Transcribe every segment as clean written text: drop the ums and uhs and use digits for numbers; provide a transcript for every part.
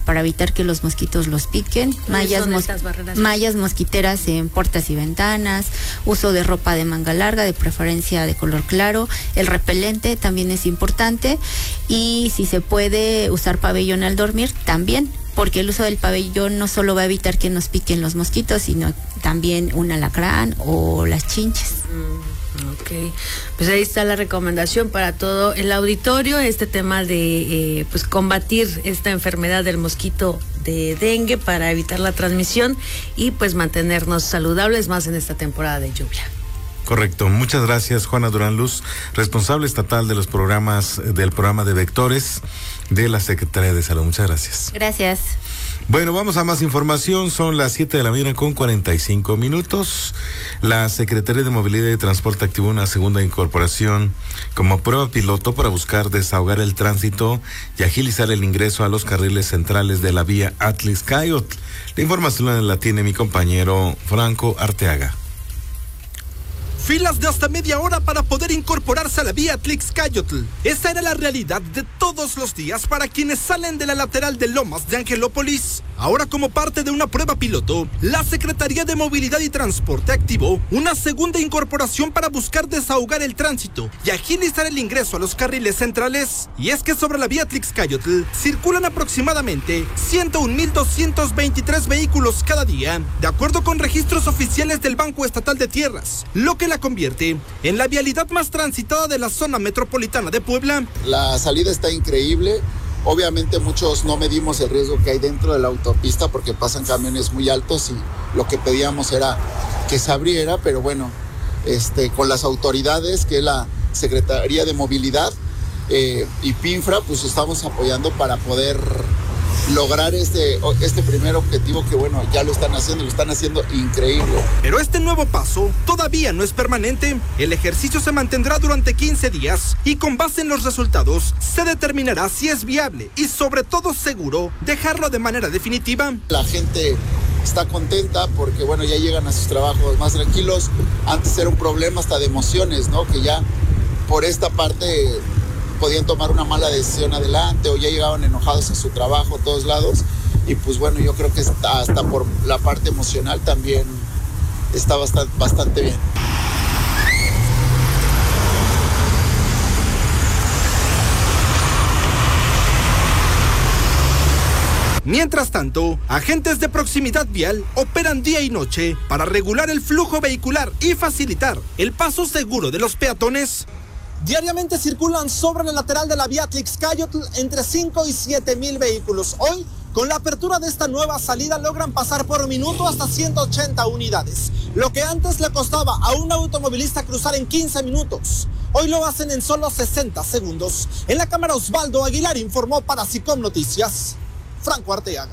para evitar que los mosquitos los piquen, mallas mosquiteras en puertas y ventanas, uso de ropa de manga larga, de preferencia de color claro, el repelente también es importante, y si se puede usar pabellón al dormir también, porque el uso del pabellón no solo va a evitar que nos piquen los mosquitos, sino también un alacrán o las chinches. Ok, pues ahí está la recomendación para todo el auditorio, este tema de pues combatir esta enfermedad del mosquito de dengue para evitar la transmisión y pues mantenernos saludables más en esta temporada de lluvia. Correcto, muchas gracias Juana Durán Luz, responsable estatal de los programas del programa de vectores de la Secretaría de Salud. Muchas gracias. Gracias. Bueno, vamos a más información. Son las 7 de la mañana con 45 minutos. La Secretaría de Movilidad y Transporte activó una segunda incorporación como prueba piloto para buscar desahogar el tránsito y agilizar el ingreso a los carriles centrales de la vía Atlixcáyotl. La información la tiene mi compañero Franco Arteaga. Filas de hasta media hora para poder incorporarse a la vía Atlixcáyotl. Esa era la realidad de todos los días para quienes salen de la lateral de Lomas de Angelópolis. Ahora, como parte de una prueba piloto, la Secretaría de Movilidad y Transporte activó una segunda incorporación para buscar desahogar el tránsito y agilizar el ingreso a los carriles centrales. Y es que sobre la vía Atlixcáyotl circulan aproximadamente 101,223 vehículos cada día, de acuerdo con registros oficiales del Banco Estatal de Tierras, lo que la convierte en la vialidad más transitada de la zona metropolitana de Puebla. La salida está increíble. Obviamente muchos no medimos el riesgo que hay dentro de la autopista porque pasan camiones muy altos y lo que pedíamos era que se abriera, pero bueno, con las autoridades, que es la Secretaría de Movilidad y PINFRA, pues estamos apoyando para poder lograr este primer objetivo que bueno, ya lo están haciendo increíble. Pero este nuevo paso todavía no es permanente. El ejercicio se mantendrá durante 15 días y con base en los resultados se determinará si es viable y sobre todo seguro dejarlo de manera definitiva. La gente está contenta porque bueno, ya llegan a sus trabajos más tranquilos. Antes era un problema hasta de emociones, ¿no? Que ya por esta parte podían tomar una mala decisión adelante o ya llegaban enojados a su trabajo, a todos lados. Y pues bueno, yo creo que hasta por la parte emocional también está bastante bien. Mientras tanto, agentes de proximidad vial operan día y noche para regular el flujo vehicular y facilitar el paso seguro de los peatones. Diariamente circulan sobre la lateral de la vía Atlixcáyotl entre 5 y 7 mil vehículos. Hoy, con la apertura de esta nueva salida, logran pasar por minuto hasta 180 unidades. Lo que antes le costaba a un automovilista cruzar en 15 minutos, hoy lo hacen en solo 60 segundos. En la cámara, Osvaldo Aguilar informó para SICOM Noticias, Franco Arteaga.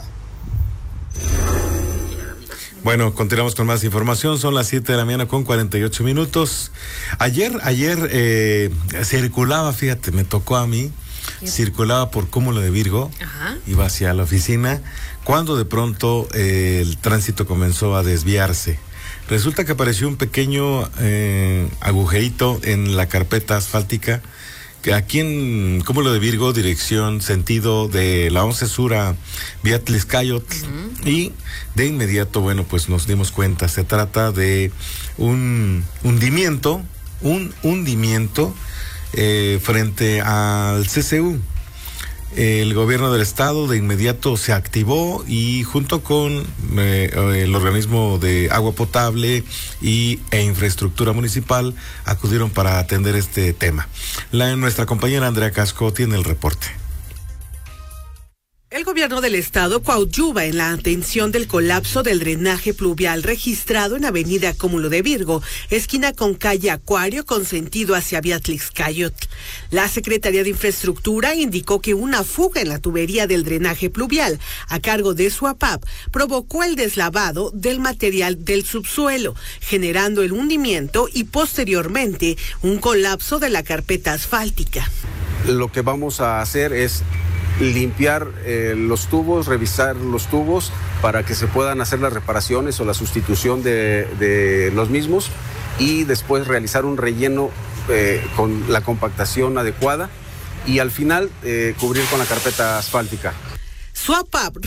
Bueno, continuamos con más información. Son las 7 de la mañana con 48 minutos. Ayer circulaba, fíjate, me tocó a mí, circulaba por Cúmulo de Virgo, iba hacia la oficina, cuando de pronto el tránsito comenzó a desviarse. Resulta que apareció un pequeño agujerito en la carpeta asfáltica, que aquí en Cúmulo de Virgo, dirección sentido de la 11 Sur a vía Atlixcáyotl, y de inmediato, bueno, pues nos dimos cuenta, se trata de un hundimiento frente al CCU. El gobierno del estado de inmediato se activó y junto con el organismo de agua potable e infraestructura municipal acudieron para atender este tema. Nuestra compañera Andrea Casco tiene el reporte. El gobierno del estado coadyuva en la atención del colapso del drenaje pluvial registrado en avenida Cúmulo de Virgo, esquina con calle Acuario con sentido hacia vía Atlixcáyotl. La Secretaría de Infraestructura indicó que una fuga en la tubería del drenaje pluvial a cargo de SUAPAP provocó el deslavado del material del subsuelo, generando el hundimiento y posteriormente un colapso de la carpeta asfáltica. Lo que vamos a hacer es limpiar los tubos, revisar los tubos para que se puedan hacer las reparaciones o la sustitución de los mismos y después realizar un relleno con la compactación adecuada y al final cubrir con la carpeta asfáltica. SUAPAP